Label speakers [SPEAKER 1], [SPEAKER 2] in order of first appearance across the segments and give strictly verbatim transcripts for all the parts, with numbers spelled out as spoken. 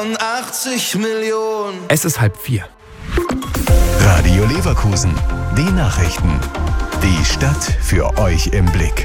[SPEAKER 1] achtzig Millionen.
[SPEAKER 2] Es ist halb vier.
[SPEAKER 3] Radio Leverkusen. Die Nachrichten. Die Stadt für euch im Blick.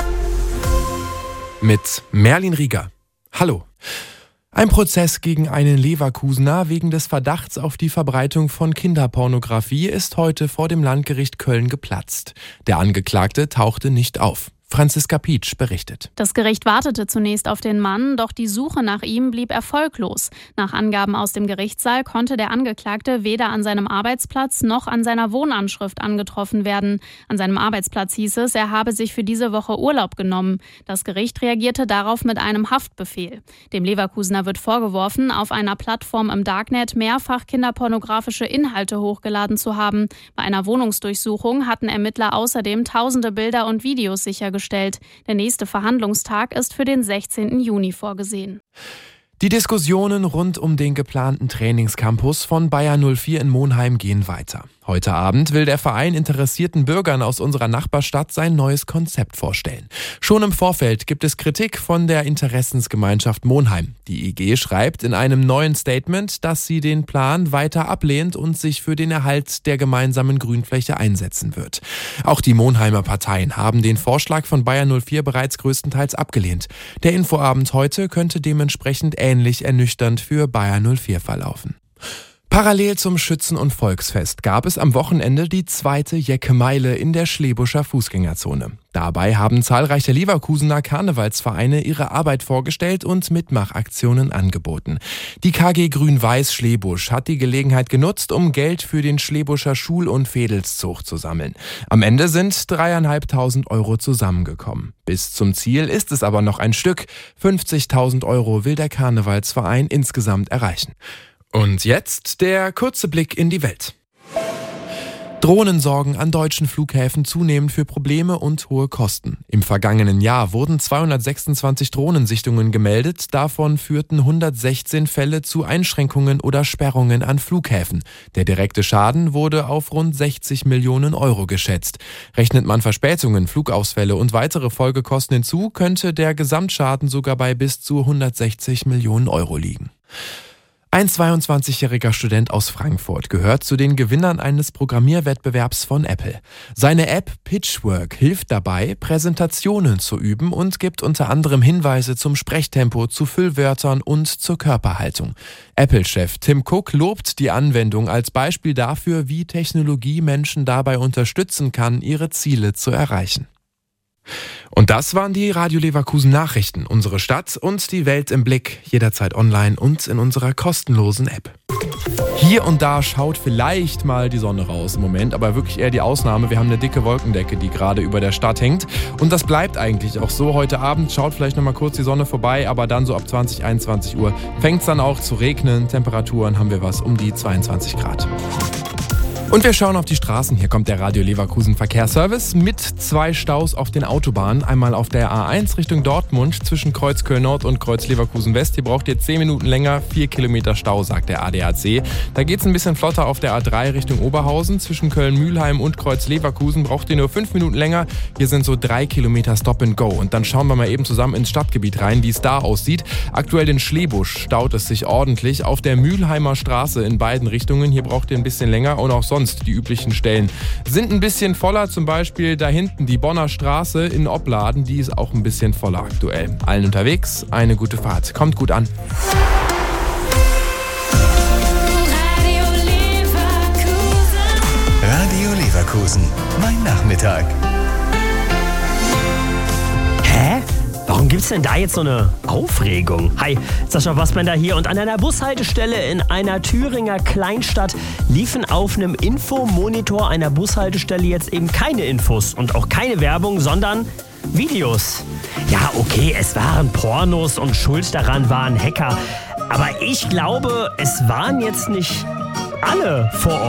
[SPEAKER 2] Mit Merlin Rieger. Hallo. Ein Prozess gegen einen Leverkusener wegen des Verdachts auf die Verbreitung von Kinderpornografie ist heute vor dem Landgericht Köln geplatzt. Der Angeklagte tauchte nicht auf. Franziska Pietsch berichtet.
[SPEAKER 4] Das Gericht wartete zunächst auf den Mann, doch die Suche nach ihm blieb erfolglos. Nach Angaben aus dem Gerichtssaal konnte der Angeklagte weder an seinem Arbeitsplatz noch an seiner Wohnanschrift angetroffen werden. An seinem Arbeitsplatz hieß es, er habe sich für diese Woche Urlaub genommen. Das Gericht reagierte darauf mit einem Haftbefehl. Dem Leverkusener wird vorgeworfen, auf einer Plattform im Darknet mehrfach kinderpornografische Inhalte hochgeladen zu haben. Bei einer Wohnungsdurchsuchung hatten Ermittler außerdem tausende Bilder und Videos sichergestellt. Der nächste Verhandlungstag ist für den sechzehnten Juni vorgesehen.
[SPEAKER 2] Die Diskussionen rund um den geplanten Trainingscampus von Bayer null vier in Monheim gehen weiter. Heute Abend will der Verein interessierten Bürgern aus unserer Nachbarstadt sein neues Konzept vorstellen. Schon im Vorfeld gibt es Kritik von der Interessensgemeinschaft Monheim. Die I G schreibt in einem neuen Statement, dass sie den Plan weiter ablehnt und sich für den Erhalt der gemeinsamen Grünfläche einsetzen wird. Auch die Monheimer Parteien haben den Vorschlag von Bayer null vier bereits größtenteils abgelehnt. Der Infoabend heute könnte dementsprechend ähnlich ernüchternd für Bayer null vier verlaufen. Parallel zum Schützen- und Volksfest gab es am Wochenende die zweite Jecke-Meile in der Schleebuscher Fußgängerzone. Dabei haben zahlreiche Leverkusener Karnevalsvereine ihre Arbeit vorgestellt und Mitmachaktionen angeboten. Die K G Grün-Weiß Schlebusch hat die Gelegenheit genutzt, um Geld für den Schleebuscher Schul- und Vedelszug zu sammeln. Am Ende sind dreieinhalbtausend Euro zusammengekommen. Bis zum Ziel ist es aber noch ein Stück. fünfzigtausend Euro will der Karnevalsverein insgesamt erreichen. Und jetzt der kurze Blick in die Welt. Drohnen sorgen an deutschen Flughäfen zunehmend für Probleme und hohe Kosten. Im vergangenen Jahr wurden zweihundertsechsundzwanzig Drohnensichtungen gemeldet, davon führten hundertsechzehn Fälle zu Einschränkungen oder Sperrungen an Flughäfen. Der direkte Schaden wurde auf rund sechzig Millionen Euro geschätzt. Rechnet man Verspätungen, Flugausfälle und weitere Folgekosten hinzu, könnte der Gesamtschaden sogar bei bis zu hundertsechzig Millionen Euro liegen. Ein zweiundzwanzigjähriger Student aus Frankfurt gehört zu den Gewinnern eines Programmierwettbewerbs von Apple. Seine App Pitchwork hilft dabei, Präsentationen zu üben und gibt unter anderem Hinweise zum Sprechtempo, zu Füllwörtern und zur Körperhaltung. Apple-Chef Tim Cook lobt die Anwendung als Beispiel dafür, wie Technologie Menschen dabei unterstützen kann, ihre Ziele zu erreichen. Und das waren die Radio Leverkusen Nachrichten. Unsere Stadt und die Welt im Blick. Jederzeit online und in unserer kostenlosen App. Hier und da schaut vielleicht mal die Sonne raus im Moment, aber wirklich eher die Ausnahme. Wir haben eine dicke Wolkendecke, die gerade über der Stadt hängt. Und das bleibt eigentlich auch so. Heute Abend schaut vielleicht noch mal kurz die Sonne vorbei, aber dann so ab zwanzig, einundzwanzig Uhr fängt es dann auch zu regnen. Temperaturen haben wir was um die zweiundzwanzig Grad. Und wir schauen auf die Straßen. Hier kommt der Radio Leverkusen Verkehrsservice mit zwei Staus auf den Autobahnen. Einmal auf der A eins Richtung Dortmund zwischen Kreuz Köln Nord und Kreuz Leverkusen West. Hier braucht ihr zehn Minuten länger, vier Kilometer Stau, sagt der A D A C. Da geht es ein bisschen flotter auf der A drei Richtung Oberhausen. Zwischen Köln-Mühlheim und Kreuz Leverkusen braucht ihr nur fünf Minuten länger. Hier sind so drei Kilometer Stop and Go. Und dann schauen wir mal eben zusammen ins Stadtgebiet rein, wie es da aussieht. Aktuell in Schlebusch staut es sich ordentlich. Auf der Mühlheimer Straße in beiden Richtungen. Hier braucht ihr ein bisschen länger und auch sonst die üblichen Stellen sind ein bisschen voller, zum Beispiel da hinten die Bonner Straße in Opladen, die ist auch ein bisschen voller aktuell. Allen unterwegs, eine gute Fahrt. Kommt gut an.
[SPEAKER 3] Radio Leverkusen. Radio Leverkusen. Mein Nachmittag.
[SPEAKER 5] Hä? Warum gibt's denn da jetzt so eine Aufregung? Hi, Sascha Bassbender hier und an einer Bushaltestelle in einer Thüringer Kleinstadt liefen auf einem Infomonitor einer Bushaltestelle jetzt eben keine Infos und auch keine Werbung, sondern Videos. Ja, okay, es waren Pornos und schuld daran waren Hacker, aber ich glaube, es waren jetzt nicht alle vor Ort.